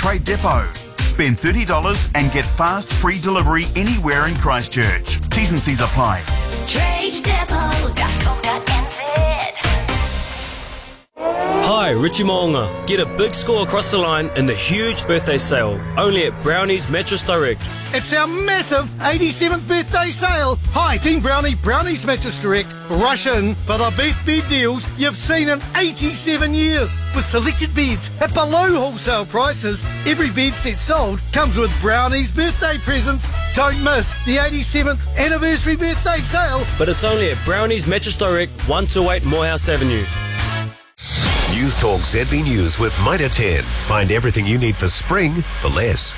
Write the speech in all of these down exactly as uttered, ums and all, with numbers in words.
Trade Depot. Spend thirty dollars and get fast, free delivery anywhere in Christchurch. T's and C's apply. trade depot dot co dot n z. Hi, Richie Moonga. Get a big score across the line in the huge birthday sale, only at Brownie's Mattress Direct. It's our massive eighty-seventh birthday sale. Hi, Team Brownie, Brownie's Mattress Direct. Rush in for the best bed deals you've seen in eighty-seven years. With selected beds at below wholesale prices, every bed set sold comes with Brownie's birthday presents. Don't miss the eighty-seventh anniversary birthday sale. But it's only at Brownie's Mattress Direct, one two eight Morehouse Avenue. News Talk Z B News with Mitre ten. Find everything you need for spring for less.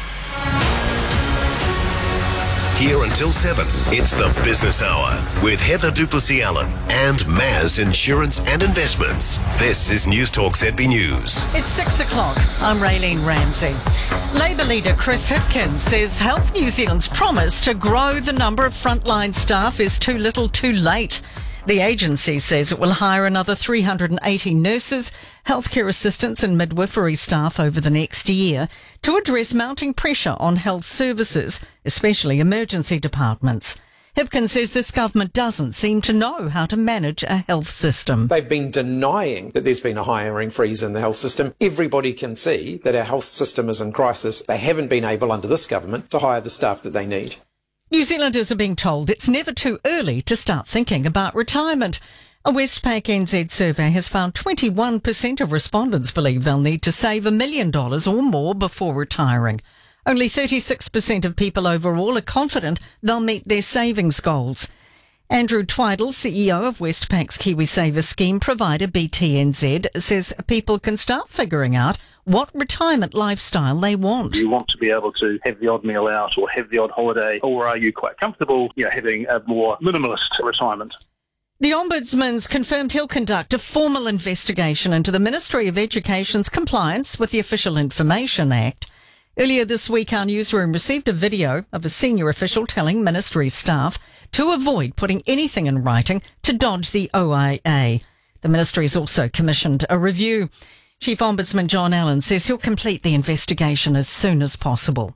Here until seven, it's the Business Hour with Heather Duplessis-Allen and Maz Insurance and Investments. This is News Talk Z B News. It's six o'clock. I'm Raylene Ramsey. Labour leader Chris Hipkins says Health New Zealand's promise to grow the number of frontline staff is too little too late. The agency says it will hire another three hundred eighty nurses, healthcare assistants and midwifery staff over the next year to address mounting pressure on health services, especially emergency departments. Hipkins says this government doesn't seem to know how to manage a health system. They've been denying that there's been a hiring freeze in the health system. Everybody can see that our health system is in crisis. They haven't been able under this government to hire the staff that they need. New Zealanders are being told it's never too early to start thinking about retirement. A Westpac N Z survey has found twenty-one percent of respondents believe they'll need to save a million dollars or more before retiring. Only thirty-six percent of people overall are confident they'll meet their savings goals. Andrew Twidle, C E O of Westpac's KiwiSaver scheme provider B T N Z, says people can start figuring out what retirement lifestyle they want. Do you want to be able to have the odd meal out or have the odd holiday, or are you quite comfortable, you know, having a more minimalist retirement? The Ombudsman's confirmed he'll conduct a formal investigation into the Ministry of Education's compliance with the Official Information Act. Earlier this week, our newsroom received a video of a senior official telling ministry staff to avoid putting anything in writing to dodge the O I A. The ministry's also commissioned a review. Chief Ombudsman John Allen says he'll complete the investigation as soon as possible.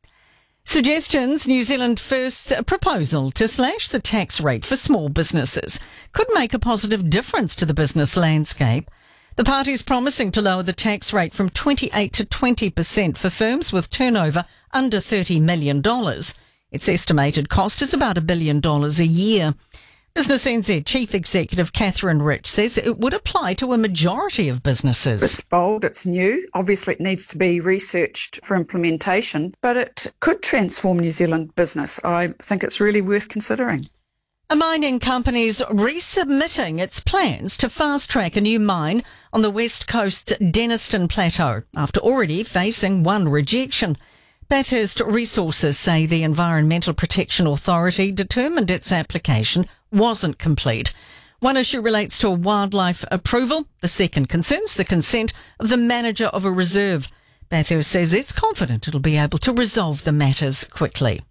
Suggestions New Zealand First's proposal to slash the tax rate for small businesses could make a positive difference to the business landscape. The party's promising to lower the tax rate from twenty-eight to twenty percent for firms with turnover under thirty million dollars. Its estimated cost is about a billion dollars a year. Business N Z Chief Executive Catherine Rich says it would apply to a majority of businesses. It's bold, it's new. Obviously, it needs to be researched for implementation, but it could transform New Zealand business. I think it's really worth considering. A mining company's resubmitting its plans to fast-track a new mine on the West Coast's Denniston Plateau after already facing one rejection. Bathurst Resources say the Environmental Protection Authority determined its application wasn't complete. One issue relates to a wildlife approval. The second concerns the consent of the manager of a reserve. Bathurst says it's confident it'll be able to resolve the matters quickly.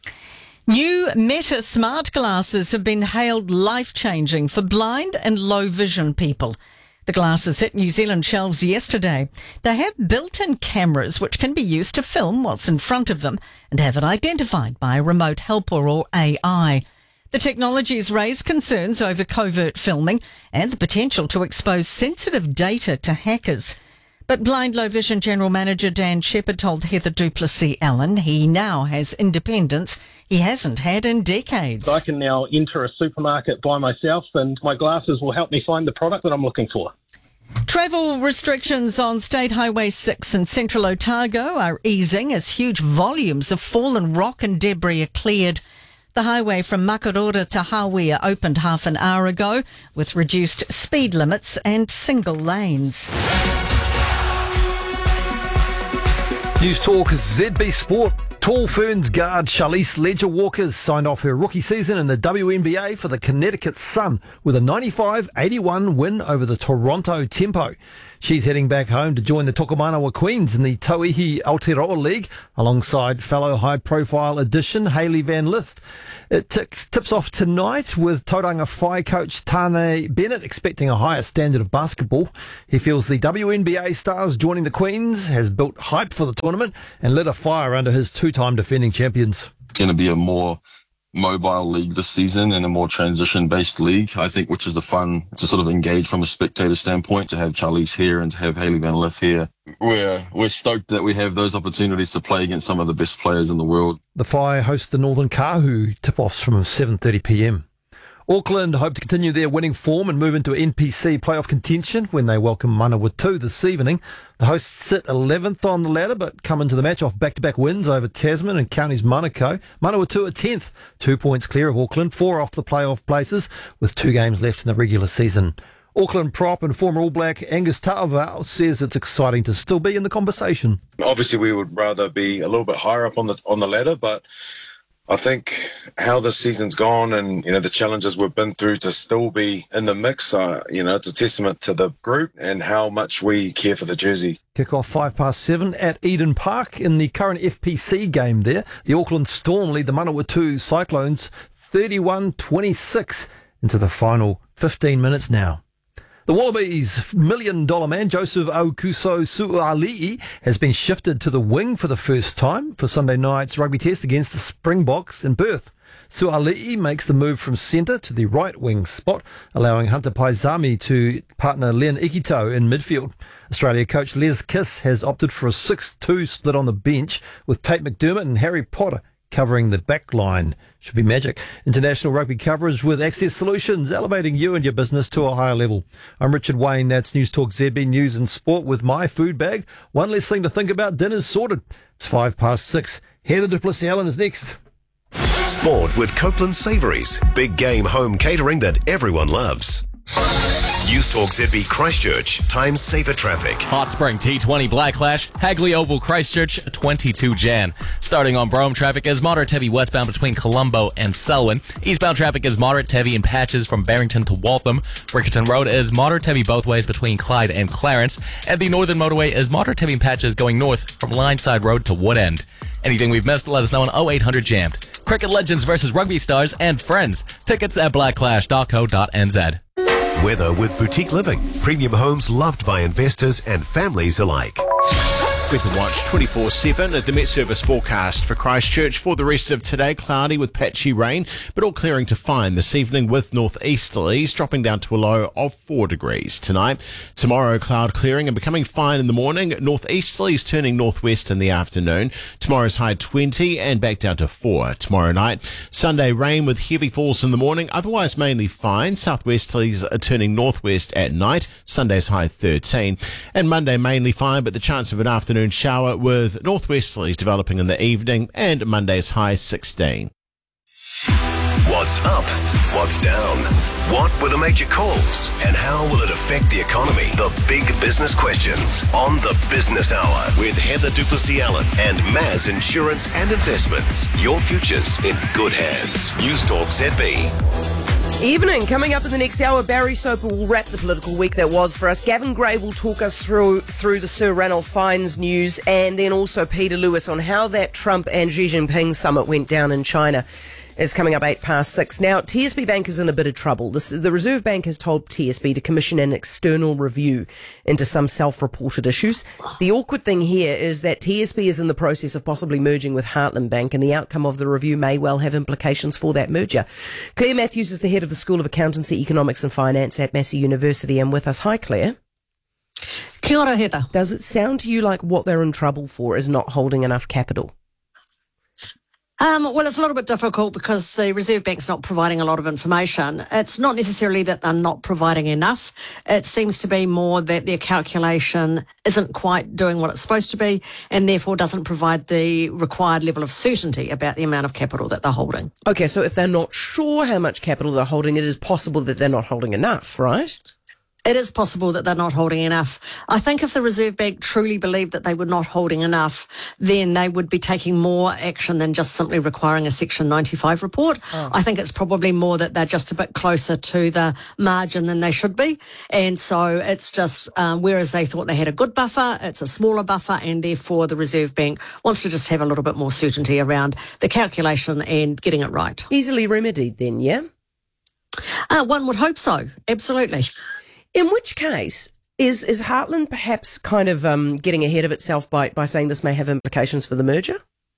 New Meta smart glasses have been hailed life-changing for blind and low vision people. The glasses hit New Zealand shelves yesterday. They have built-in cameras which can be used to film what's in front of them and have it identified by a remote helper or A I. The technology has raised concerns over covert filming and the potential to expose sensitive data to hackers. But Blind Low Vision General Manager Dan Shepherd told Heather Duplessis-Allen he now has independence he hasn't had in decades. I can now enter a supermarket by myself and my glasses will help me find the product that I'm looking for. Travel restrictions on State Highway six in central Otago are easing as huge volumes of fallen rock and debris are cleared. The highway from Makarora to Hawea opened half an hour ago with reduced speed limits and single lanes. News Talk is Z B Sport. Tall Ferns guard Charlize Ledger-Walker signed off her rookie season in the W N B A for the Connecticut Sun with a ninety-five eighty-one win over the Toronto Tempo. She's heading back home to join the Tokomanawa Queens in the Tauihi Aotearoa League alongside fellow high-profile addition Hayley Van Lith. It t- tips off tonight with Tauranga Whai coach Tane Bennett expecting a higher standard of basketball. He feels the W N B A stars joining the Queens has built hype for the tournament and lit a fire under his two-time defending champions. It's going to be a more mobile league this season and a more transition-based league, I think, which is the fun to sort of engage from a spectator standpoint, to have Charlize here and to have Hayley Van Lith here. We're, we're stoked that we have those opportunities to play against some of the best players in the world. The Whai host the Northern Kahu, tip-offs from seven thirty p m. Auckland hope to continue their winning form and move into N P C playoff contention when they welcome Manawatu this evening. The hosts sit eleventh on the ladder but come into the match off back-to-back wins over Tasman and Counties Manukau. Manawatu are tenth, two points clear of Auckland, four off the playoff places with two games left in the regular season. Auckland prop and former All Black Angus Ta'avao says it's exciting to still be in the conversation. Obviously we would rather be a little bit higher up on the on the ladder, but I think how this season's gone and, you know, the challenges we've been through to still be in the mix, uh, you know, it's a testament to the group and how much we care for the jersey. Kick-off five past seven at Eden Park in the current F P C game there. The Auckland Storm lead the Manawatu Cyclones thirty-one twenty-six into the final fifteen minutes now. The Wallabies' million-dollar man, Joseph Okuso Su'ali'i, has been shifted to the wing for the first time for Sunday night's rugby test against the Springboks in Perth. Su'ali'i makes the move from centre to the right wing spot, allowing Hunter Paisami to partner Len Ikito in midfield. Australia coach Les Kiss has opted for a six two split on the bench, with Tate McDermott and Harry Potter covering the back line. Should be magic. International rugby coverage with Access Solutions, elevating you and your business to a higher level. I'm Richard Wayne. That's News Talk Z B News and Sport with my food bag. One less thing to think about. Dinner's sorted. It's five past six. Heather du Plessis-Allen is next. Sport with Copeland Savouries. Big game home catering that everyone loves. News Talk Z B Christchurch. Time saver traffic. Hot Spring T twenty Blacklash, Hagley Oval Christchurch, twenty-two Jan. Starting on Brome, traffic is moderate heavy westbound between Colombo and Selwyn. Eastbound traffic is moderate heavy in patches from Barrington to Waltham. Rickerton Road is moderate heavy both ways between Clyde and Clarence. And the Northern Motorway is moderate heavy in patches going north from Lineside Road to Woodend. Anything we've missed, let us know on oh eight hundred jammed. Cricket Legends versus Rugby Stars and Friends. Tickets at blacklash dot co dot n z. Weather with Boutique Living. Premium homes loved by investors and families alike. Weather Watch twenty-four seven at the Met Service forecast for Christchurch for the rest of today. Cloudy with patchy rain, but all clearing to fine this evening with northeasterlies dropping down to a low of four degrees tonight. Tomorrow, cloud clearing and becoming fine in the morning. Northeasterlies turning northwest in the afternoon. Tomorrow's high twenty and back down to four tomorrow night. Sunday, rain with heavy falls in the morning, otherwise mainly fine. Southwesterlies are turning northwest at night. Sunday's high thirteen. And Monday, mainly fine, but the chance of an afternoon shower with northwesterlies developing in the evening, and Monday's high sixteen. What's up? What's down? What were the major calls? And how will it affect the economy? The big business questions on the Business Hour with Heather du Plessis-Allen and Maz Insurance and Investments. Your future's in good hands. News Talk Z B. Evening. Coming up in the next hour, Barry Soper will wrap the political week that was for us. Gavin Gray will talk us through through the Sir Ranulph Fiennes news, and then also Peter Lewis on how that Trump and Xi Jinping summit went down in China. Is coming up eight past six. Now, T S B Bank is in a bit of trouble. This, the Reserve Bank has told T S B to commission an external review into some self-reported issues. The awkward thing here is that T S B is in the process of possibly merging with Heartland Bank, and the outcome of the review may well have implications for that merger. Claire Matthews is the head of the School of Accountancy, Economics and Finance at Massey University, and with us. Hi, Claire. Kia ora, Heather. Does it sound to you like what they're in trouble for is not holding enough capital? Um, well, it's a little bit difficult because the Reserve Bank's not providing a lot of information. It's not necessarily that they're not providing enough. It seems to be more that their calculation isn't quite doing what it's supposed to be, and therefore doesn't provide the required level of certainty about the amount of capital that they're holding. Okay, so if they're not sure how much capital they're holding, it is possible that they're not holding enough, right? It is possible that they're not holding enough. I think if the Reserve Bank truly believed that they were not holding enough, then they would be taking more action than just simply requiring a Section ninety-five report. Oh. I think it's probably more that they're just a bit closer to the margin than they should be. And so it's just, um, whereas they thought they had a good buffer, it's a smaller buffer, and therefore the Reserve Bank wants to just have a little bit more certainty around the calculation and getting it right. Easily remedied then, yeah? Uh, one would hope so, absolutely. In which case, is is Heartland perhaps kind of um, getting ahead of itself by, by saying this may have implications for the merger?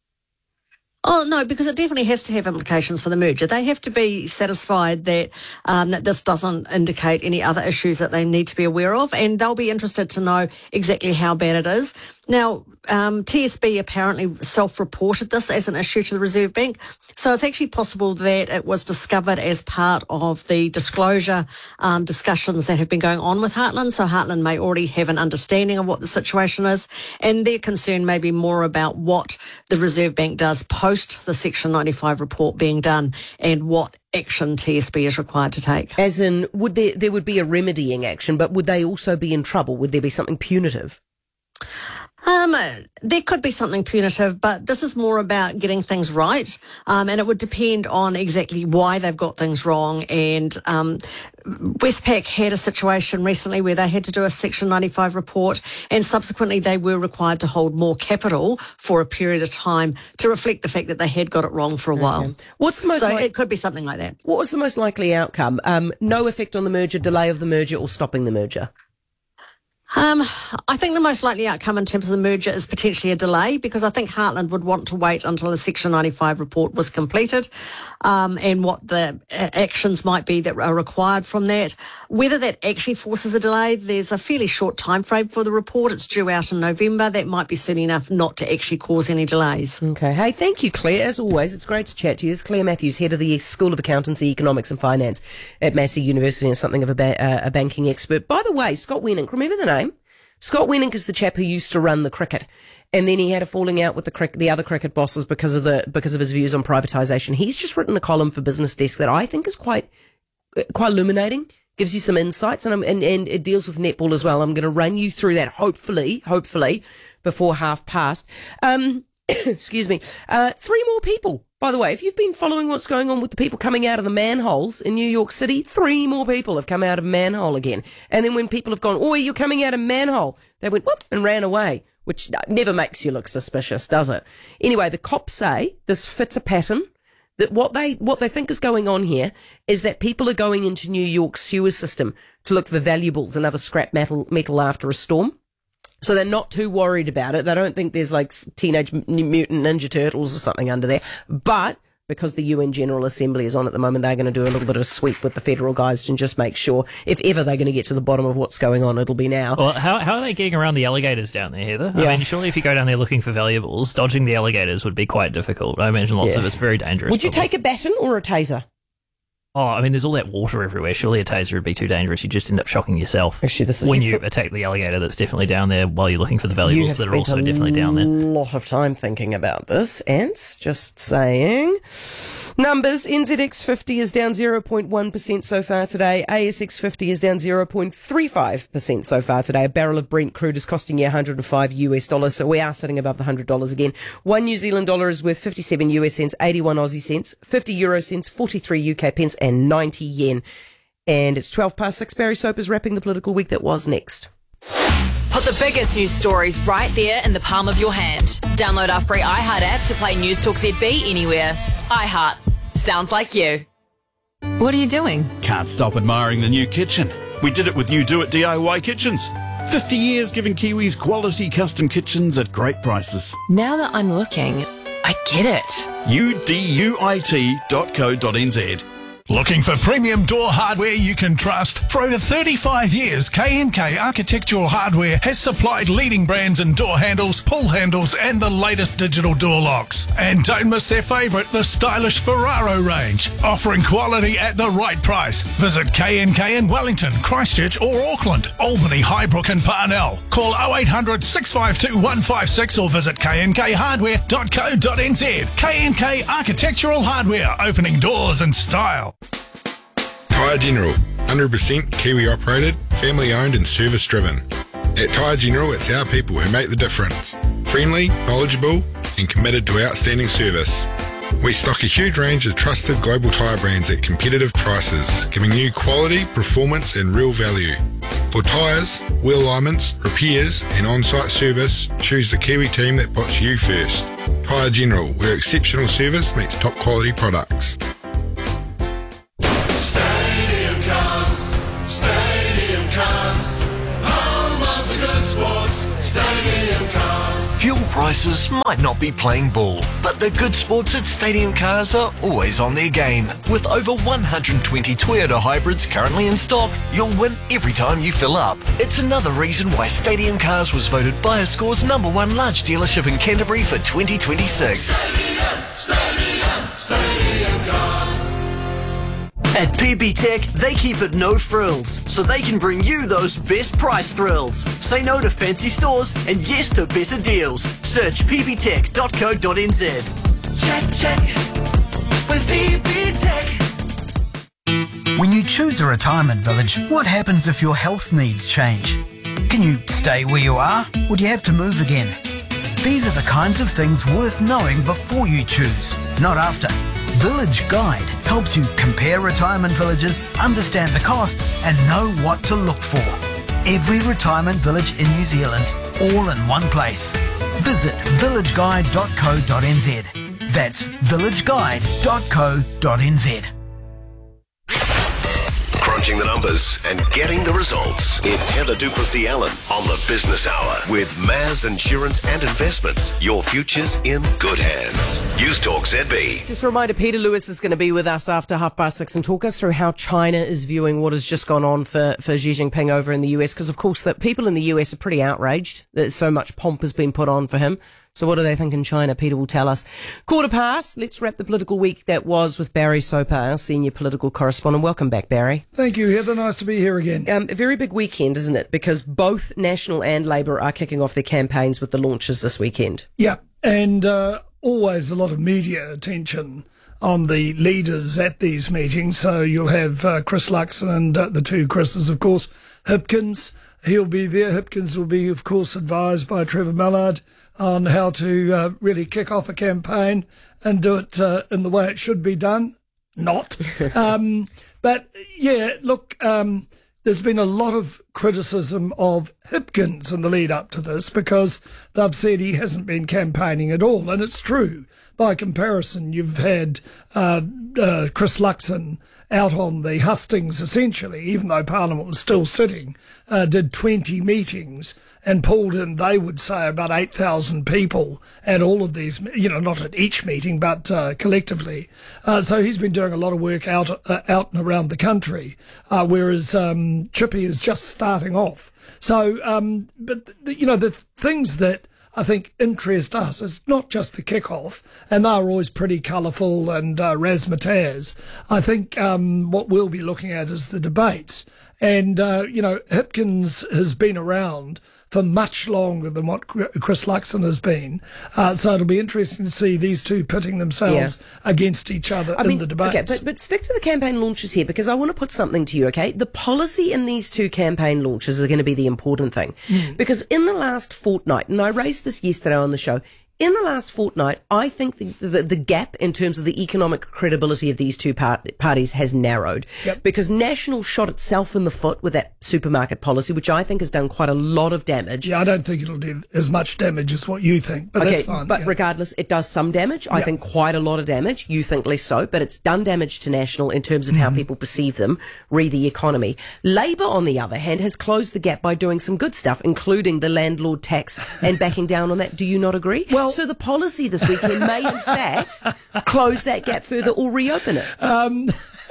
Oh, no, because it definitely has to have implications for the merger. They have to be satisfied that um, that this doesn't indicate any other issues that they need to be aware of, and they'll be interested to know exactly how bad it is. Now, um, T S B apparently self-reported this as an issue to the Reserve Bank, so it's actually possible that it was discovered as part of the disclosure um, discussions that have been going on with Heartland, so Heartland may already have an understanding of what the situation is, and their concern may be more about what the Reserve Bank does post the Section ninety-five report being done and what action T S B is required to take. As in, would there, there would be a remedying action, but would they also be in trouble? Would there be something punitive? Um, there could be something punitive, but this is more about getting things right, um, and it would depend on exactly why they've got things wrong. And um, Westpac had a situation recently where they had to do a Section ninety-five report, and subsequently they were required to hold more capital for a period of time to reflect the fact that they had got it wrong for a Okay. while. What's the most so li- it could be something like that. What was the most likely outcome? Um, no effect on the merger, delay of the merger, or stopping the merger? Um, I think the most likely outcome in terms of the merger is potentially a delay, because I think Heartland would want to wait until the Section ninety-five report was completed um, and what the uh, actions might be that are required from that. Whether that actually forces a delay, there's a fairly short time frame for the report. It's due out in November. That might be soon enough not to actually cause any delays. Okay. Hey, thank you, Claire. As always, it's great to chat to you. It's Claire Matthews, head of the School of Accountancy, Economics and Finance at Massey University, and something of a, ba- uh, a banking expert. By the way, Scott Wenink, remember the name? Scott Wenink is the chap who used to run the cricket, and then he had a falling out with the cricket, the other cricket bosses because of the because of his views on privatisation. He's just written a column for Business Desk that I think is quite quite illuminating, gives you some insights, and, and and it deals with netball as well. I'm going to run you through that, hopefully, hopefully, before half past. Um, excuse me. Uh, three more people. By the way, if you've been following what's going on with the people coming out of the manholes in New York City, three more people have come out of manhole again. And then when people have gone, oh, you're coming out of manhole, they went, whoop, and ran away, which never makes you look suspicious, does it? Anyway, the cops say this fits a pattern, that what they what they think is going on here is that people are going into New York's sewer system to look for valuables and other scrap metal, metal after a storm. So they're not too worried about it. They don't think there's like Teenage Mutant Ninja Turtles or something under there. But because the U N General Assembly is on at the moment, they're going to do a little bit of a sweep with the federal guys and just make sure, if ever they're going to get to the bottom of what's going on, it'll be now. Well, how how are they getting around the alligators down there, Heather? Yeah. I mean, surely if you go down there looking for valuables, dodging the alligators would be quite difficult. I imagine lots Yeah. of it's very dangerous. Would you probably. take a baton or a taser? Oh, I mean, there's all that water everywhere. Surely a taser would be too dangerous. You just end up shocking yourself. Actually, this is when you attack the alligator that's definitely down there while you're looking for the You valuables have that are spent also a definitely down there. lot of time thinking about this. Ants, just saying. Numbers, N Z X fifty is down zero point one percent so far today. A S X fifty is down zero point three five percent so far today. A barrel of Brent crude is costing you one hundred five U S dollars, so we are sitting above the one hundred dollars again. One New Zealand dollar is worth fifty-seven U S cents, eighty-one Aussie cents, fifty Euro cents, forty-three U K pence, and ninety yen. And it's twelve past six. Barry Soper is wrapping the political week that was next. Put the biggest news stories right there in the palm of your hand. Download our free iHeart app to play News Talk Z B anywhere. iHeart. Sounds like you. What are you doing? Can't stop admiring the new kitchen. We did it with You Do It D I Y Kitchens. fifty years giving Kiwis quality custom kitchens at great prices. Now that I'm looking, I get it. U D U I T dot co dot n z. Looking for premium door hardware you can trust? For over thirty-five years, K and K Architectural Hardware has supplied leading brands in door handles, pull handles, and the latest digital door locks. And don't miss their favourite, the stylish Ferraro range, offering quality at the right price. Visit K and K in Wellington, Christchurch or Auckland, Albany, Highbrook and Parnell. Call oh eight hundred, six five two, one five six or visit k n k hardware dot co dot n z. K and K Architectural Hardware, opening doors in style. Tyre General, hundred percent Kiwi operated, family owned and service driven. At Tyre General, it's our people who make the difference. Friendly, knowledgeable and committed to outstanding service. We stock a huge range of trusted global tyre brands at competitive prices, giving you quality, performance and real value. For tyres, wheel alignments, repairs and on-site service, choose the Kiwi team that puts you first. Tyre General, where exceptional service meets top quality products. Stadium Cars, Stadium Cars, home of the good sports, Stadium Cars. Fuel prices might not be playing ball, but the good sports at Stadium Cars are always on their game. With over one hundred twenty Toyota hybrids currently in stock, you'll win every time you fill up. It's another reason why Stadium Cars was voted BuyerScore's number one large dealership in Canterbury for twenty twenty-six. Stadium, Stadium, Stadium Cars. At P B Tech, they keep it no frills, so they can bring you those best price thrills. Say no to fancy stores and yes to better deals. Search p b tech dot co dot n z. Check, check, with P B Tech. When you choose a retirement village, what happens if your health needs change? Can you stay where you are, or do you have to move again? These are the kinds of things worth knowing before you choose, not after. Village Guide helps you compare retirement villages, understand the costs and know what to look for. Every retirement village in New Zealand, all in one place. Visit village guide dot co dot n z. That's village guide dot co dot n z. Crunching the numbers and getting the results. It's Heather Duplessis Allen on the Business Hour with Maz Insurance and Investments. Your future's in good hands. News Talk Z B. Just a reminder, Peter Lewis is going to be with us after half past six and talk us through how China is viewing what has just gone on for, for Xi Jinping over in the U S, because of course that people in the U S are pretty outraged that so much pomp has been put on for him. So what do they think in China? Peter will tell us. Quarter past, let's wrap the political week that was with Barry Soper, our senior political correspondent. Welcome back, Barry. Thank you, Heather. Nice to be here again. Um, a very big weekend, isn't it? Because both National and Labour are kicking off their campaigns with the launches this weekend. Yeah, and uh, always a lot of media attention on the leaders at these meetings. So you'll have uh, Chris Luxon and uh, the two Chris's, of course, Hipkins. He'll be there. Hipkins will be, of course, advised by Trevor Mallard on how to uh, really kick off a campaign and do it uh, in the way it should be done. Not. um, but, yeah, look, um, there's been a lot of criticism of Hipkins in the lead up to this because they've said he hasn't been campaigning at all. And it's true. By comparison, you've had uh, uh, Chris Luxon out on the hustings, essentially, even though Parliament was still sitting, uh, did twenty meetings and pulled in, they would say, about eight thousand people at all of these, you know, not at each meeting, but uh, collectively. Uh, so he's been doing a lot of work out uh, out and around the country, uh, whereas um, Chippy is just starting off. So, um, but, the, you know, the things that I think interest us, it's not just the kick-off, and they're always pretty colourful and uh, razzmatazz. I think um, what we'll be looking at is the debates. And, uh, you know, Hipkins has been around for much longer than what Chris Luxon has been. Uh, so it'll be interesting to see these two pitting themselves yeah. against each other I in mean, the debates. Okay, but, but stick to the campaign launches here, because I want to put something to you, okay? The policy in these two campaign launches are going to be the important thing. Mm. Because in the last fortnight, and I raised this yesterday on the show, in the last fortnight, I think the, the, the gap in terms of the economic credibility of these two part, parties has narrowed. Yep. Because National shot itself in the foot with that supermarket policy, which I think has done quite a lot of damage. Yeah, I don't think it'll do as much damage as what you think, but okay, that's fine. But yeah. regardless, it does some damage. I yep. think quite a lot of damage. You think less so, but it's done damage to National in terms of mm-hmm. how people perceive them, re the economy. Labour, on the other hand, has closed the gap by doing some good stuff, including the landlord tax and backing down on that. Do you not agree? Well, so the policy this weekend may, in fact, close that gap further or reopen it. Um,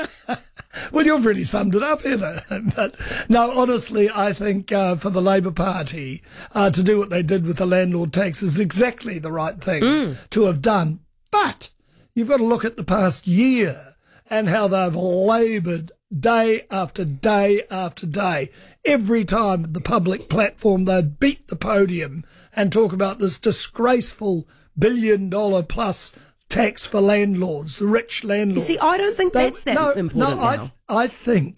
well, you've really summed it up, Heather. But no, honestly, I think uh, for the Labour Party uh, to do what they did with the landlord tax is exactly the right thing mm. to have done. But you've got to look at the past year and how they've laboured day after day after day. Every time at the public platform, they'd beat the podium and talk about this disgraceful billion dollar plus tax for landlords, the rich landlords. You see, I don't think they, that's that no, important no, I, now. I think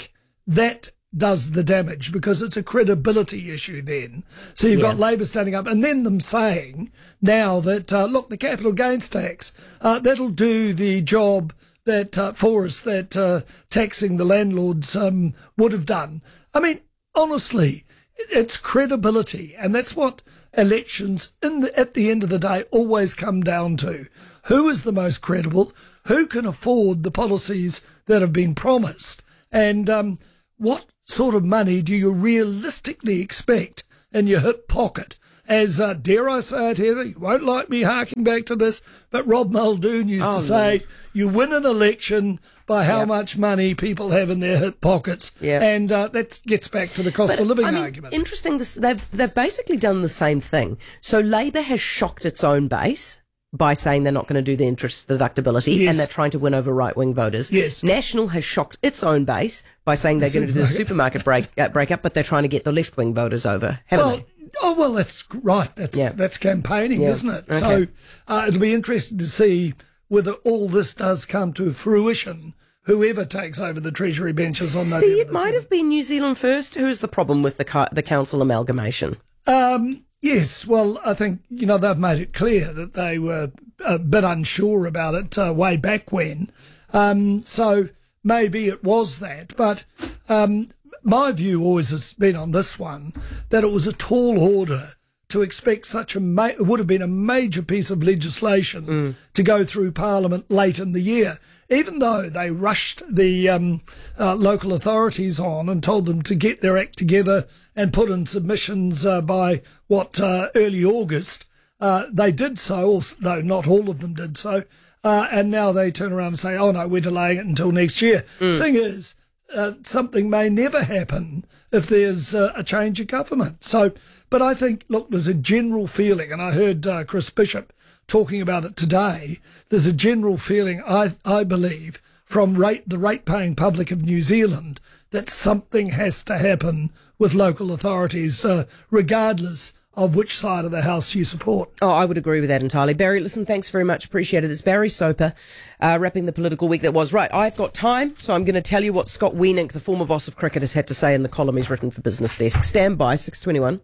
that does the damage, because it's a credibility issue then. So you've Yeah. got Labor standing up and then them saying now that, uh, look, the capital gains tax, uh, that'll do the job that uh, for us that uh, taxing the landlords um, would have done. I mean, honestly, it's credibility, and that's what elections in the, at the end of the day always come down to. Who is the most credible? Who can afford the policies that have been promised? And um, what sort of money do you realistically expect in your hip pocket? As, uh, dare I say it, Heather, you won't like me harking back to this, but Rob Muldoon used Oh, to say, no. you win an election by how Yep. much money people have in their hip pockets. Yep. And uh, that gets back to the cost But, of living I mean, argument. Interesting. This, they've they've basically done the same thing. So Labor has shocked its own base by saying they're not going to do the interest deductibility, Yes. and they're trying to win over right wing voters. Yes. National has shocked its own base by saying they're going to do the supermarket break uh, breakup, but they're trying to get the left wing voters over. Haven't well, they? oh, well, that's right. That's Yeah. that's campaigning, Yeah. isn't it? Okay. So uh, it'll be interesting to see whether all this does come to fruition, whoever takes over the Treasury benches on See, November it might have been New Zealand First. Who is the problem with the co- the council amalgamation? Um, yes, well, I think, you know, they've made it clear that they were a bit unsure about it uh, way back when. Um, so maybe it was that. But um, my view always has been on this one that it was a tall order to expect such a, ma- it would have been a major piece of legislation Mm. to go through Parliament late in the year, even though they rushed the um, uh, local authorities on and told them to get their act together and put in submissions uh, by, what, uh, early August. Uh, they did so, also, though not all of them did so, uh, and now they turn around and say, oh no, we're delaying it until next year. Mm. Thing is, uh, something may never happen if there's uh, a change of government. So, but I think, look, there's a general feeling, and I heard uh, Chris Bishop talking about it today, there's a general feeling, I, I believe, from rate, the rate-paying public of New Zealand that something has to happen with local authorities, uh, regardless of which side of the house you support. Oh, I would agree with that entirely. Barry, listen, thanks very much. Appreciate it. It's Barry Soper, uh, wrapping the political week that was. Right, I've got time, so I'm going to tell you what Scott Wienink, the former boss of cricket, has had to say in the column he's written for Business Desk. Stand by, six twenty-one.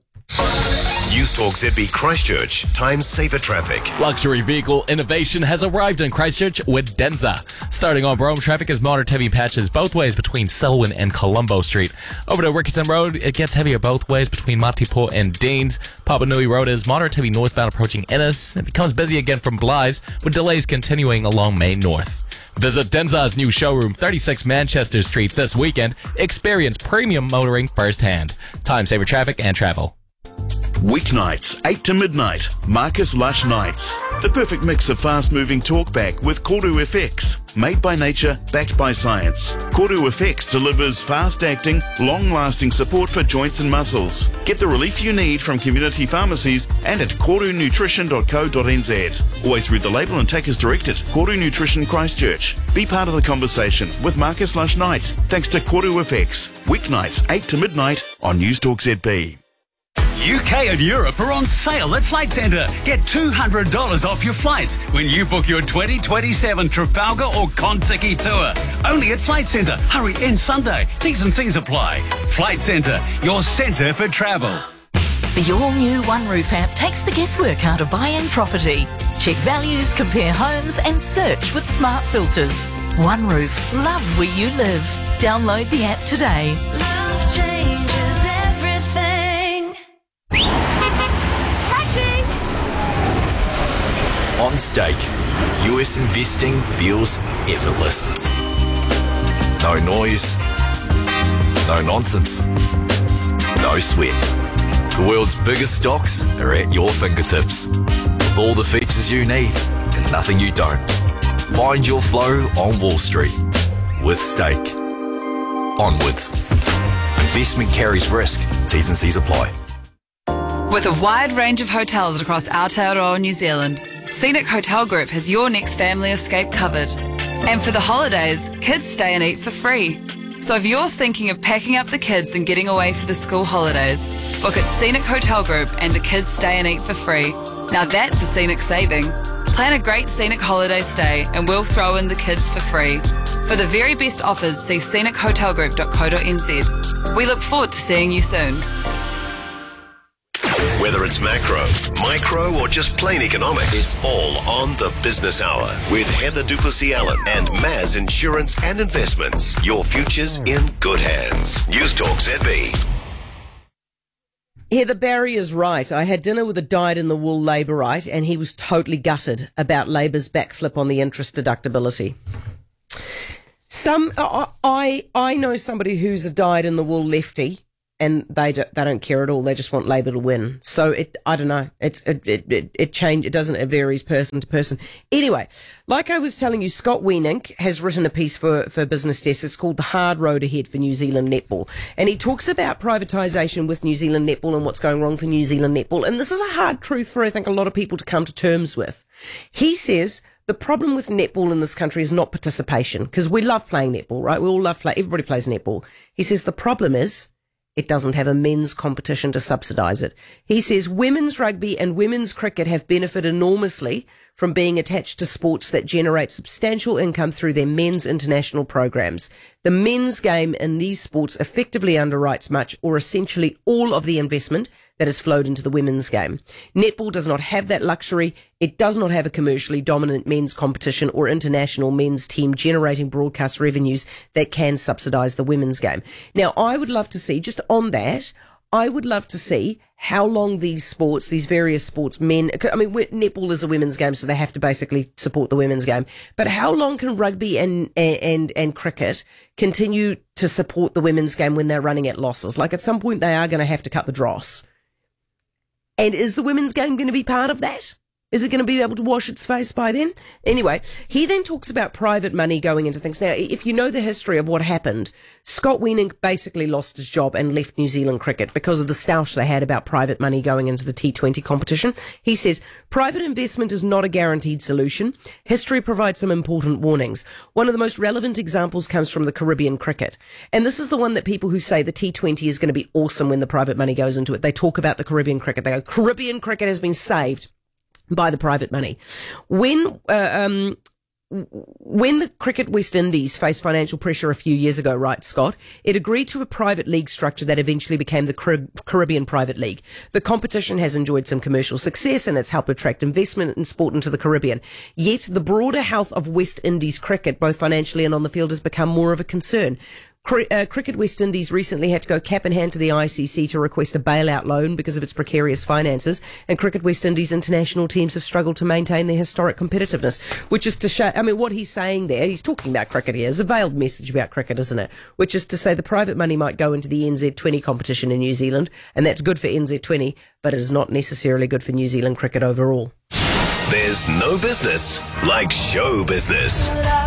News Talk Z B Christchurch. Time saver traffic. Luxury vehicle innovation has arrived in Christchurch with Denza. Starting on Brome, traffic is moderate heavy patches both ways between Selwyn and Colombo Street. Over to Rickerton Road, it gets heavier both ways between Matipo and Deans. Papanui Road is moderate heavy northbound approaching Ennis. It becomes busy again from Blythe, with delays continuing along Main North. Visit Denza's new showroom, thirty-six Manchester Street, this weekend. Experience premium motoring firsthand. Time saver traffic and travel. Weeknights, eight to midnight, Marcus Lush Nights. The perfect mix of fast-moving talkback with Koru F X. Made by nature, backed by science. Koru F X delivers fast-acting, long-lasting support for joints and muscles. Get the relief you need from community pharmacies and at koru nutrition dot co dot n z. Always read the label and take as directed. Koru Nutrition Christchurch. Be part of the conversation with Marcus Lush Nights, thanks to Koru F X. Weeknights, eight to midnight on News Talk Z B. U K and Europe are on sale at Flight Centre. Get two hundred dollars off your flights when you book your twenty twenty-seven Trafalgar or Contiki tour. Only at Flight Centre. Hurry, end Sunday. T's and C's apply. Flight Centre, your centre for travel. The all-new One Roof app takes the guesswork out of buying property. Check values, compare homes and search with smart filters. One Roof. Love where you live. Download the app today. Love changes everything. Taxi! On Stake, U S investing feels effortless. No noise, no nonsense, no sweat. The world's biggest stocks are at your fingertips, with all the features you need and nothing you don't. Find your flow on Wall Street with Stake. Onwards. Investment carries risk. T's and C's apply. With a wide range of hotels across Aotearoa, New Zealand, Scenic Hotel Group has your next family escape covered. And for the holidays, kids stay and eat for free. So if you're thinking of packing up the kids and getting away for the school holidays, book at Scenic Hotel Group and the kids stay and eat for free. Now that's a scenic saving. Plan a great scenic holiday stay and we'll throw in the kids for free. For the very best offers, see scenic hotel group dot co dot n z. We look forward to seeing you soon. Whether it's macro, micro, or just plain economics, it's all on the Business Hour with Heather Duplessis-Allen and Maz Insurance and Investments. Your future's in good hands. News Talk Z B. Heather, Barry is right. I had dinner with a dyed-in-the-wool Labourite, and he was totally gutted about Labour's backflip on the interest deductibility. Some, I, I, I know somebody who's a dyed-in-the-wool lefty, and they don't, they don't care at all. They just want Labour to win. So it, I don't know. It's, it, it, it, it change. It doesn't, it varies person to person. Anyway, like I was telling you, Scott Wienink has written a piece for, for Business Desk. It's called The Hard Road Ahead for New Zealand Netball. And he talks about privatisation with New Zealand netball and what's going wrong for New Zealand netball. And this is a hard truth for, I think, a lot of people to come to terms with. He says, the problem with netball in this country is not participation, because we love playing netball, right? We all love play. Everybody plays netball. He says the problem is it doesn't have a men's competition to subsidise it. He says women's rugby and women's cricket have benefited enormously from being attached to sports that generate substantial income through their men's international programs. The men's game in these sports effectively underwrites much or essentially all of the investment that has flowed into the women's game. Netball does not have that luxury. It does not have a commercially dominant men's competition or international men's team generating broadcast revenues that can subsidise the women's game. Now, I would love to see, just on that, I would love to see how long these sports, these various sports, men, I mean, netball is a women's game, so they have to basically support the women's game. But how long can rugby and, and, and cricket continue to support the women's game when they're running at losses? Like, at some point, they are going to have to cut the dross. And is the women's game going to be part of that? Is it going to be able to wash its face by then? Anyway, he then talks about private money going into things. Now, if you know the history of what happened, Scott Wienink basically lost his job and left New Zealand cricket because of the stoush they had about private money going into the T twenty competition. He says, private investment is not a guaranteed solution. History provides some important warnings. One of the most relevant examples comes from the Caribbean cricket. And this is the one that people who say the T twenty is going to be awesome when the private money goes into it. They talk about the Caribbean cricket. They go, Caribbean cricket has been saved by the private money. When uh, um, when the Cricket West Indies faced financial pressure a few years ago, right, Scott, it agreed to a private league structure that eventually became the Car- Caribbean Private League. The competition has enjoyed some commercial success and it's helped attract investment in sport into the Caribbean. Yet the broader health of West Indies cricket, both financially and on the field, has become more of a concern. Cri- uh, Cricket West Indies recently had to go cap in hand to the I C C to request a bailout loan because of its precarious finances, and Cricket West Indies international teams have struggled to maintain their historic competitiveness, which is to show, I mean, what he's saying there, he's talking about cricket here, is a veiled message about cricket, isn't it? Which is to say the private money might go into the N Z twenty competition in New Zealand, and that's good for N Z twenty, but it is not necessarily good for New Zealand cricket overall. There's no business like show business.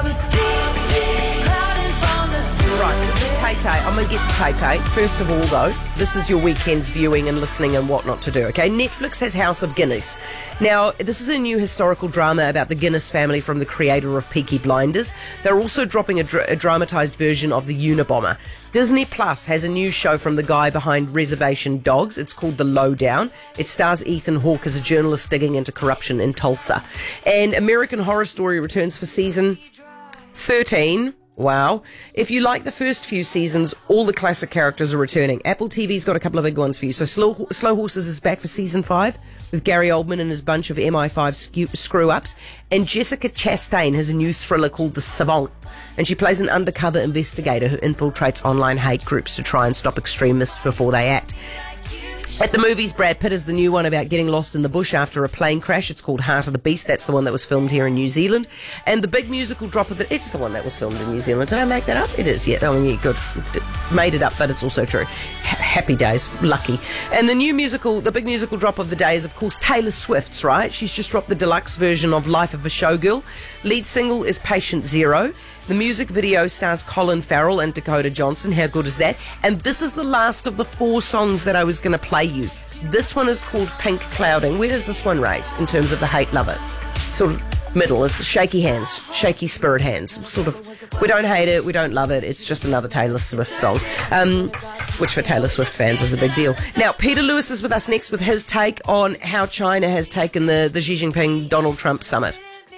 Right, this is Tay Tay. I'm going to get to Tay Tay. First of all, though, this is your weekend's viewing and listening and what not to do, okay? Netflix has House of Guinness. Now, this is a new historical drama about the Guinness family from the creator of Peaky Blinders. They're also dropping a, dr- a dramatised version of the Unabomber. Disney Plus has a new show from the guy behind Reservation Dogs. It's called The Lowdown. It stars Ethan Hawke as a journalist digging into corruption in Tulsa. And American Horror Story returns for season thirteen. Wow. If you like the first few seasons, all the classic characters are returning. Apple T V's got a couple of big ones for you. So Slow, Slow Horses is back for season five with Gary Oldman and his bunch of M I five screw-ups. And Jessica Chastain has a new thriller called The Savant. And she plays an undercover investigator who infiltrates online hate groups to try and stop extremists before they act. At the movies, Brad Pitt is the new one about getting lost in the bush after a plane crash. It's called Heart of the Beast. That's the one that was filmed here in New Zealand. And the big musical drop of the... It's the one that was filmed in New Zealand. Did I make that up? It is, yeah. Oh, yeah, good. Made it up, but it's also true. H- happy days. Lucky. And the new musical, the big musical drop of the day is, of course, Taylor Swift's, right? She's just dropped the deluxe version of Life of a Showgirl. Lead single is Patient Zero. The music video stars Colin Farrell and Dakota Johnson. How good is that? And this is the last of the four songs that I was going to play you. This one is called Pink Clouding. Where does this one rate in terms of the hate love it? Sort of middle. It's shaky hands, shaky spirit hands. Sort of, we don't hate it, we don't love it. It's just another Taylor Swift song, um, which for Taylor Swift fans is a big deal. Now, Peter Lewis is with us next with his take on how China has taken the, the Xi Jinping Donald Trump summit.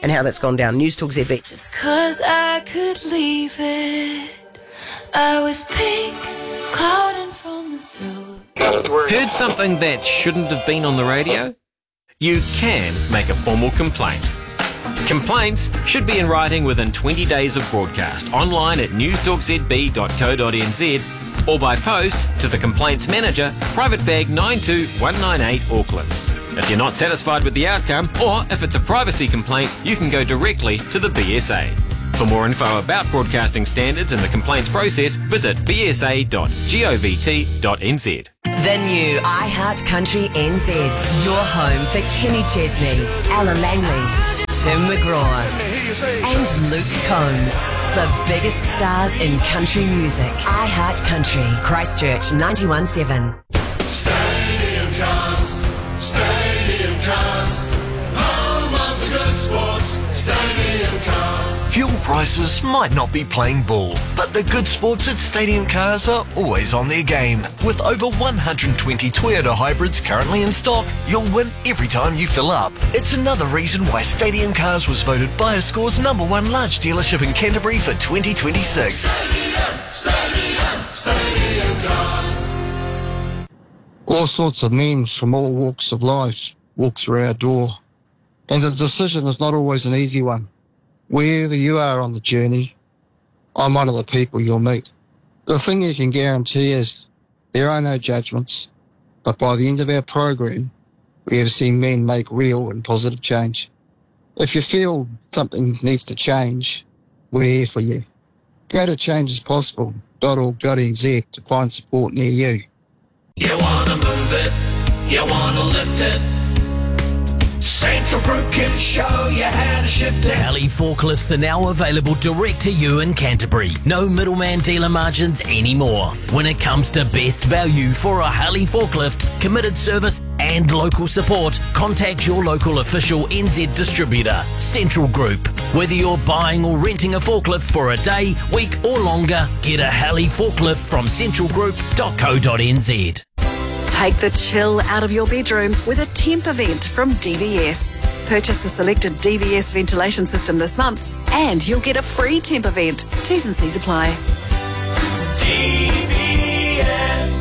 and how that's gone down. News Talk Z B. Just cause I could leave it, I was pink, clouding from the thrill. Heard something that shouldn't have been on the radio? You can make a formal complaint. Complaints should be in writing within twenty days of broadcast, online at news talk z b dot co dot n z or by post to the Complaints Manager, Private Bag nine two one nine eight, Auckland. If you're not satisfied with the outcome, or if it's a privacy complaint, you can go directly to the B S A. For more info about broadcasting standards and the complaints process, visit b s a dot govt dot n z. The new iHeart Country N Z, your home for Kenny Chesney, Ella Langley, Tim McGraw, and Luke Combs. The biggest stars in country music. iHeart Country, Christchurch ninety-one seven. Stadium Cars, Stadium Cars, home of the good sports, Stadium Cars. Fuel prices might not be playing ball, but the good sports at Stadium Cars are always on their game. With over one hundred twenty Toyota hybrids currently in stock, you'll win every time you fill up. It's another reason why Stadium Cars was voted BuyerScore's number one large dealership in Canterbury for twenty twenty-six. Stadium, Stadium, Stadium Cars. All sorts of memes from all walks of life walk through our door, and the decision is not always an easy one. Wherever you are on the journey, I'm one of the people you'll meet. The thing you can guarantee is there are no judgments, but by the end of our program, we have seen men make real and positive change. If you feel something needs to change, we're here for you. Go to changes possible dot org dot n z to find support near you. You wanna move it, you wanna lift it. Central Group can show you how to shift it. Halley forklifts are now available direct to you in Canterbury. No middleman dealer margins anymore. When it comes to best value for a Halley forklift, committed service and local support, contact your local official N Z distributor, Central Group. Whether you're buying or renting a forklift for a day, week or longer, get a Halley forklift from central group dot co dot n z. Take the chill out of your bedroom with a temp event from D V S. Purchase a selected D V S ventilation system this month and you'll get a free temp event. T's and C's apply. D V S.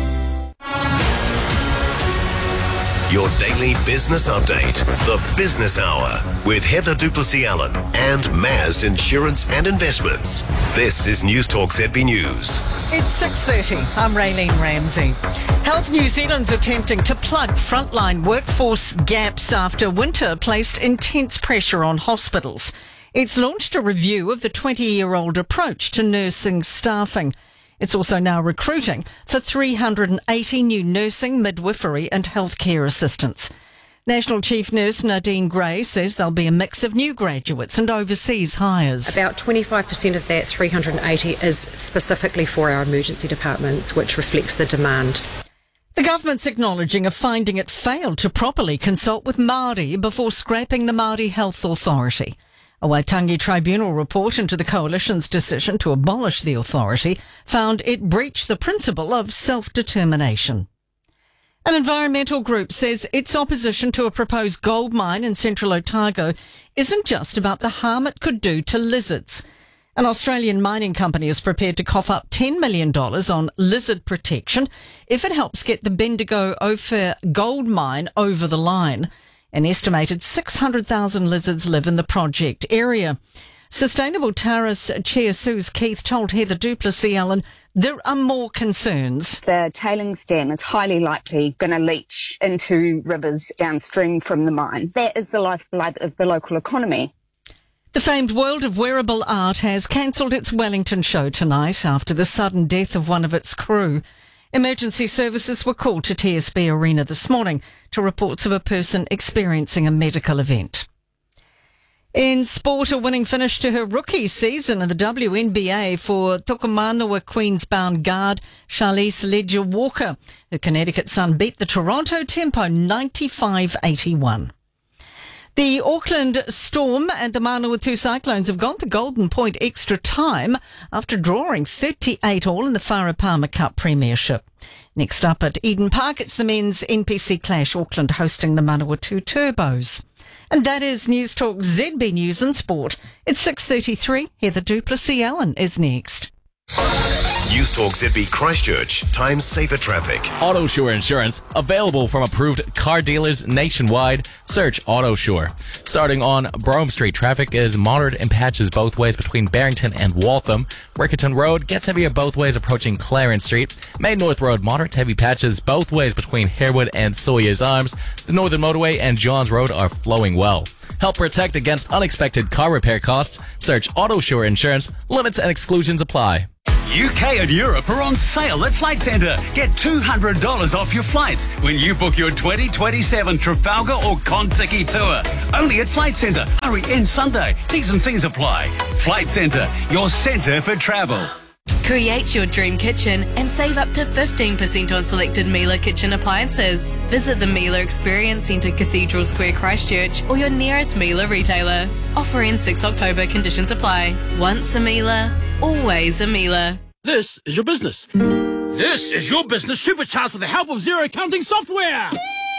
Your daily business update, the Business Hour, with Heather Duplessis-Allen and Maz Insurance and Investments. This is News Talk Z B News. It's six thirty. I'm Raylene Ramsey. Health New Zealand's attempting to plug frontline workforce gaps after winter placed intense pressure on hospitals. It's launched a review of the twenty-year-old approach to nursing staffing. It's also now recruiting for three hundred eighty new nursing, midwifery and healthcare assistants. National Chief Nurse Nadine Gray says there'll be a mix of new graduates and overseas hires. About twenty-five percent of that three hundred eighty is specifically for our emergency departments, which reflects the demand. The government's acknowledging a finding it failed to properly consult with Māori before scrapping the Māori Health Authority. A Waitangi Tribunal report into the Coalition's decision to abolish the authority found it breached the principle of self-determination. An environmental group says its opposition to a proposed gold mine in central Otago isn't just about the harm it could do to lizards. An Australian mining company is prepared to cough up ten million dollars on lizard protection if it helps get the Bendigo Ophir gold mine over the line. An estimated six hundred thousand lizards live in the project area. Sustainable Taurus Chair Suze Keith told Heather Duplessis-Allen there are more concerns. The tailings dam is highly likely going to leach into rivers downstream from the mine. That is the lifeblood of the local economy. The famed World of Wearable Art has cancelled its Wellington show tonight after the sudden death of one of its crew. Emergency services were called to T S B Arena this morning to reports of a person experiencing a medical event. In sport, a winning finish to her rookie season in the W N B A for Tokomanawa Queens-bound guard Charlize Leger-Walker. Her Connecticut Sun beat the Toronto Tempo ninety-five eighty-one. The Auckland Storm and the Manawatu Cyclones have gone to Golden Point extra time after drawing thirty-eight all in the Farah Palmer Cup Premiership. Next up at Eden Park, it's the men's N P C Clash, Auckland hosting the Manawatu Turbos. And that is News Talk Z B News and Sport. It's six thirty-three. Heather Duplessis-Allen is next. News Talk Z B Christchurch, times safer traffic. AutoSure Insurance, available from approved car dealers nationwide. Search AutoSure. Starting on Brome Street, traffic is moderate in patches both ways between Barrington and Waltham. Rickerton Road gets heavier both ways approaching Clarence Street. Main North Road, moderate heavy patches both ways between Harewood and Sawyer's Arms. The Northern Motorway and Johns Road are flowing well. Help protect against unexpected car repair costs. Search AutoSure Insurance. Limits and exclusions apply. U K and Europe are on sale at Flight Centre. Get two hundred dollars off your flights when you book your twenty twenty-seven Trafalgar or Contiki tour. Only at Flight Centre. Hurry in Sunday. T's and C's apply. Flight Centre, your centre for travel. Create your dream kitchen and save up to fifteen percent on selected Miele kitchen appliances. Visit the Miele Experience Centre, Cathedral Square, Christchurch, or your nearest Miele retailer. Offer ends sixth October. Conditions apply. Once a Miele, always a Miele. This is your business. This is your business supercharged with the help of Xero accounting software.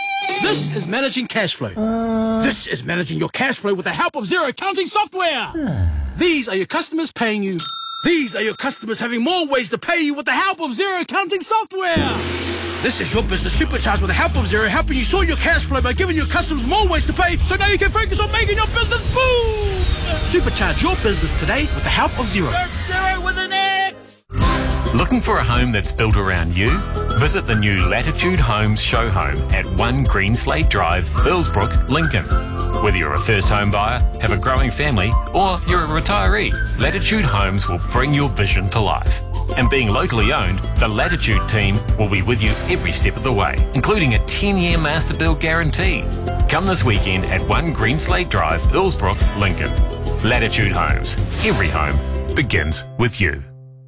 This is managing cash flow. Uh... This is managing your cash flow with the help of Xero accounting software. These are your customers paying you. These are your customers having more ways to pay you with the help of Xero accounting software. This is your business supercharged with the help of Xero, helping you sort your cash flow by giving your customers more ways to pay, so now you can focus on making your business boom. Supercharge your business today with the help of Xero. Search Xero with an X. Looking for a home that's built around you? Visit the new Latitude Homes show home at one Green Slate Drive, Earlsbrook, Lincoln. Whether you're a first home buyer, have a growing family, or you're a retiree, Latitude Homes will bring your vision to life. And being locally owned, the Latitude team will be with you every step of the way, including a ten-year master build guarantee. Come this weekend at one Green Slate Drive, Earlsbrook, Lincoln. Latitude Homes. Every home begins with you.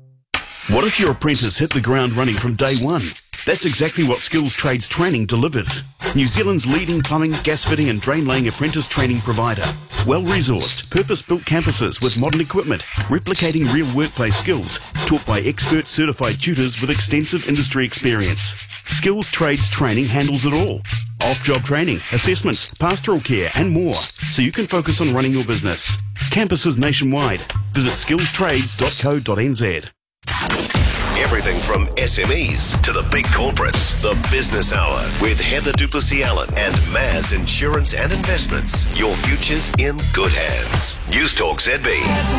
What if your apprentice hit the ground running from day one? That's exactly what Skills Trades Training delivers. New Zealand's leading plumbing, gas fitting and drain laying apprentice training provider. Well-resourced, purpose-built campuses with modern equipment, replicating real workplace skills, taught by expert certified tutors with extensive industry experience. Skills Trades Training handles it all. Off-job training, assessments, pastoral care and more, so you can focus on running your business. Campuses nationwide. Visit skills trades dot co dot n z. Everything from S M Es to the big corporates. The Business Hour with Heather Duplessis-Allen and Maz Insurance and Investments. Your future's in good hands. News Talk Z B.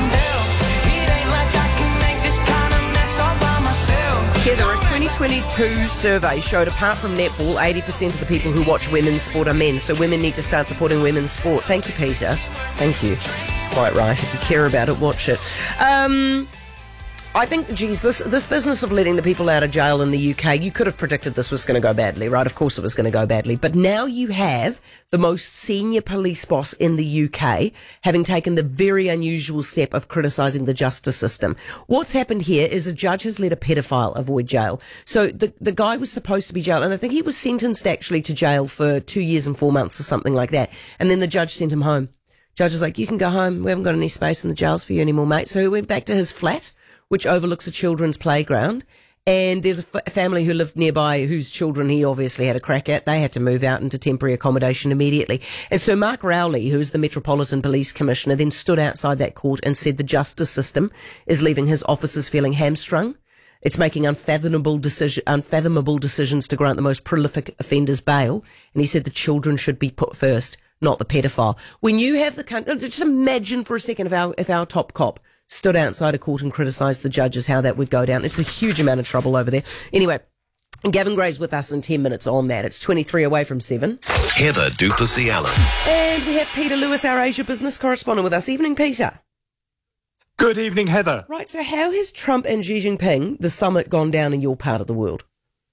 Heather, a twenty twenty-two survey showed apart from netball, eighty percent of the people who watch women's sport are men, so women need to start supporting women's sport. Thank you, Peter. Thank you. Quite right. If you care about it, watch it. Um... I think, geez, this this business of letting the people out of jail in the U K, you could have predicted this was going to go badly, right? Of course it was going to go badly. But now you have the most senior police boss in the U K having taken the very unusual step of criticising the justice system. What's happened here is a judge has let a pedophile avoid jail. So the, the guy was supposed to be jailed, and I think he was sentenced actually to jail for two years and four months or something like that. And then the judge sent him home. Judge is like, you can go home. We haven't got any space in the jails for you anymore, mate. So he went back to his flat, which overlooks a children's playground. And there's a f- family who lived nearby whose children he obviously had a crack at. They had to move out into temporary accommodation immediately. And so Mark Rowley, who's the Metropolitan Police Commissioner, then stood outside that court and said the justice system is leaving his officers feeling hamstrung. It's making unfathomable, decision, unfathomable decisions to grant the most prolific offenders bail. And he said the children should be put first, not the pedophile. When you have the country, just imagine for a second if our, if our top cop stood outside a court and criticised the judges, how that would go down. It's a huge amount of trouble over there. Anyway, Gavin Gray's with us in ten minutes on that. It's twenty-three away from seven. Heather Duplessis-Allen. And we have Peter Lewis, our Asia business correspondent, with us. Evening, Peter. Good evening, Heather. Right, so how has Trump and Xi Jinping, the summit, gone down in your part of the world?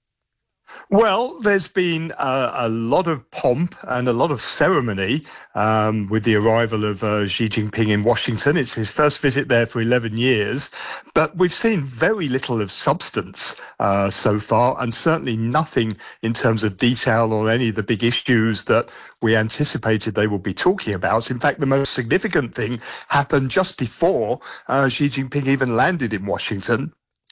Well, there's been uh, a lot of pomp and a lot of ceremony um, with the arrival of uh, Xi Jinping in Washington. It's his first visit there for eleven years, but we've seen very little of substance uh, so far, and certainly nothing in terms of detail or any of the big issues that we anticipated they would be talking about. In fact, the most significant thing happened just before uh, Xi Jinping even landed in Washington.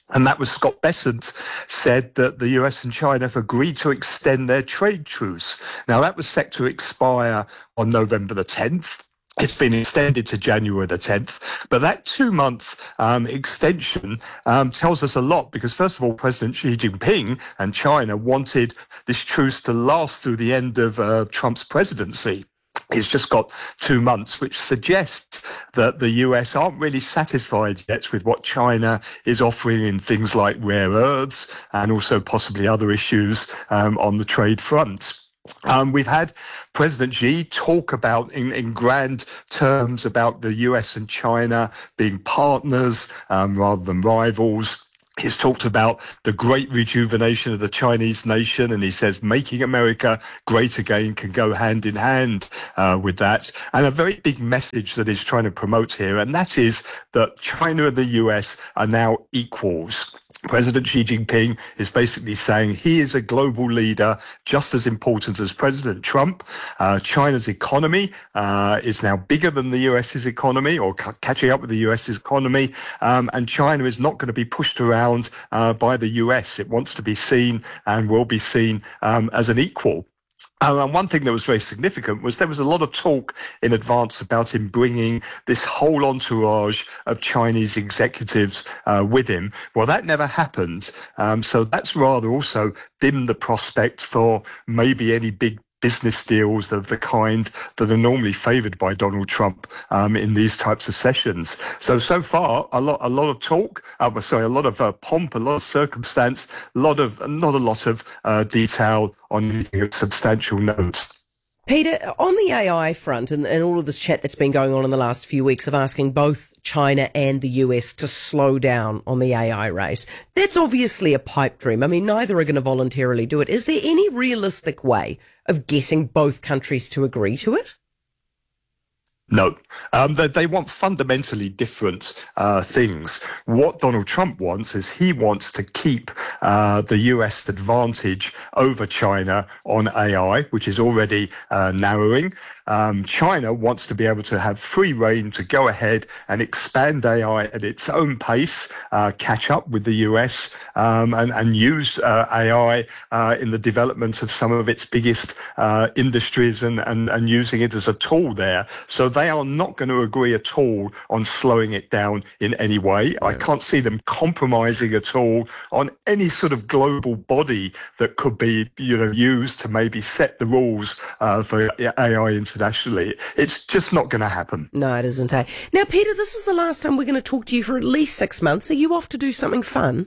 And that was Scott Bessent said that the U S and China have agreed to extend their trade truce. Now, that was set to expire on November the tenth. It's been extended to January the tenth, but that two-month um, extension um, tells us a lot because, first of all, President Xi Jinping and China wanted this truce to last through the end of uh, Trump's presidency. It's just got two months, which suggests that the U S aren't really satisfied yet with what China is offering in things like rare earths and also possibly other issues um, on the trade front. Um, we've had President Xi talk about, in, in grand terms, about the U S and China being partners um, rather than rivals. He's talked about the great rejuvenation of the Chinese nation, and he says making America great again can go hand in hand uh, with that. And a very big message that he's trying to promote here, and that is that China and the U S are now equals. President Xi Jinping is basically saying he is a global leader just as important as President Trump. Uh, China's economy uh, is now bigger than the US's economy, or c- catching up with the US's economy, um, and China is not going to be pushed around uh, by the U S. It wants to be seen and will be seen um, as an equal. Uh, and one thing that was very significant was there was a lot of talk in advance about him bringing this whole entourage of Chinese executives uh, with him. Well, that never happened. Um, so that's rather also dimmed the prospect for maybe any big business deals of the kind that are normally favoured by Donald Trump um, in these types of sessions. So, so far, a lot, a lot of talk, uh, sorry, a lot of uh, pomp, a lot of circumstance, a lot of, not a lot of uh, detail on anything of substantial note. Peter, on the A I front and, and all of this chat that's been going on in the last few weeks of asking both China and the U S to slow down on the A I race, that's obviously a pipe dream. I mean, neither are going to voluntarily do it. Is there any realistic way of getting both countries to agree to it? No, um, they, they want fundamentally different uh, things. What Donald Trump wants is he wants to keep uh, the U S advantage over China on A I, which is already uh, narrowing. Um, China wants to be able to have free rein to go ahead and expand A I at its own pace, uh, catch up with the U S um, and, and use uh, A I uh, in the development of some of its biggest uh, industries and, and, and using it as a tool there. So they are not going to agree at all on slowing it down in any way. I can't see them compromising at all on any sort of global body that could be, you know, used to maybe set the rules uh, for A I internationally. It's just not going to happen. No, it isn't. Eh? Now, Peter, this is the last time we're going to talk to you for at least six months. Are you off to do something fun?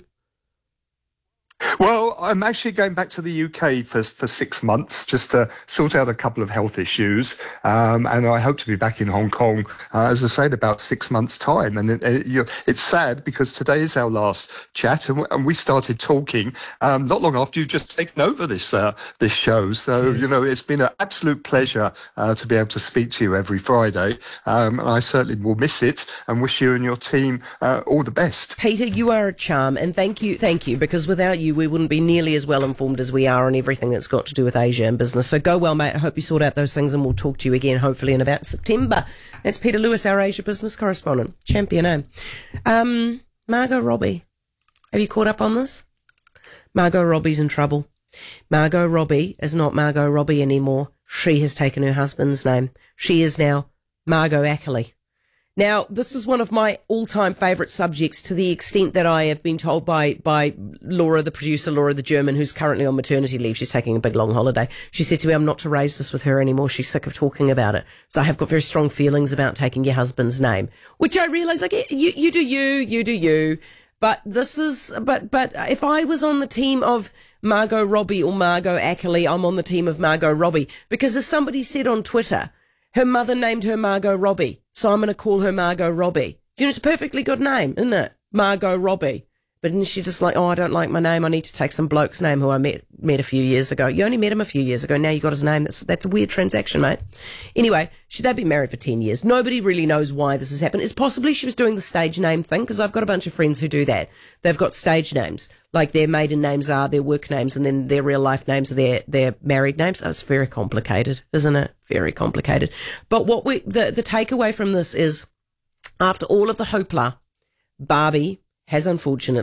Well, I'm actually going back to the U K for for six months just to sort out a couple of health issues, um, and I hope to be back in Hong Kong, uh, as I say, in about six months' time. And it, it, you know, it's sad because today is our last chat, and, and we started talking um, not long after you've just taken over this uh, this show. So yes. You know, it's been an absolute pleasure uh, to be able to speak to you every Friday, um, and I certainly will miss it and wish you and your team uh, all the best. Peter, you are a charm, and thank you, thank you, because without you, we wouldn't be nearly as well informed as we are on everything that's got to do with Asia and business. So go well, mate. I hope you sort out those things, and we'll talk to you again, hopefully in about September. That's Peter Lewis, our Asia business correspondent. Champion, eh? Um, Margot Robbie. Have you caught up on this? Margot Robbie's in trouble. Margot Robbie is not Margot Robbie anymore. She has taken her husband's name. She is now Margot Ackley. Now, this is one of my all-time favourite subjects, to the extent that I have been told by by Laura, the producer, Laura the German, who's currently on maternity leave. She's taking a big long holiday. She said to me, I'm not to raise this with her anymore. She's sick of talking about it. So I have got very strong feelings about taking your husband's name, which I realise, like, you, you do you, you do you. But this is, but, but if I was on the team of Margot Robbie or Margot Ackley, I'm on the team of Margot Robbie, because as somebody said on Twitter, her mother named her Margot Robbie, so I'm going to call her Margot Robbie. You know, it's a perfectly good name, isn't it? Margot Robbie. But then she's just like, oh, I don't like my name. I need to take some bloke's name who I met met a few years ago. You only met him a few years ago. Now you got his name. That's that's a weird transaction, mate. Anyway, she, they've been married for ten years. Nobody really knows why this has happened. It's possibly she was doing the stage name thing, because I've got a bunch of friends who do that. They've got stage names. Like their maiden names are their work names, and then their real life names are their, their married names. Oh, it's very complicated, isn't it? Very complicated. But what we, the, the takeaway from this is, after all of the hoopla, Barbie has unfortunately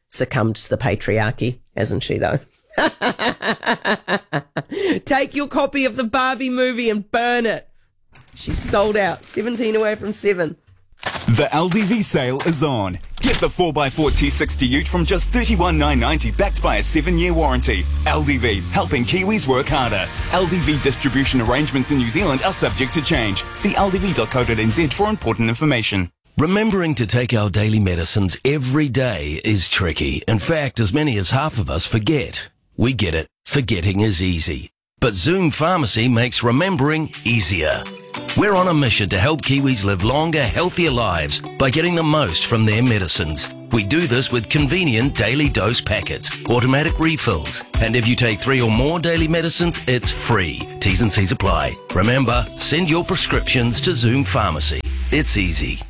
succumbed to the patriarchy, hasn't she, though? Take your copy of the Barbie movie and burn it. She's sold out. seventeen away from seven. The L D V sale is on. Get the four by four T sixty ute from just thirty-one thousand nine hundred ninety backed by a seven-year warranty. L D V, helping Kiwis work harder. L D V distribution arrangements in New Zealand are subject to change. See l d v dot co dot n z for important information. Remembering to take our daily medicines every day is tricky. In fact, as many as half of us forget. We get it. Forgetting is easy. But Zoom Pharmacy makes remembering easier. We're on a mission to help Kiwis live longer, healthier lives by getting the most from their medicines. We do this with convenient daily dose packets, automatic refills, and if you take three or more daily medicines, it's free. T's and C's apply. Remember, send your prescriptions to Zoom Pharmacy. It's easy.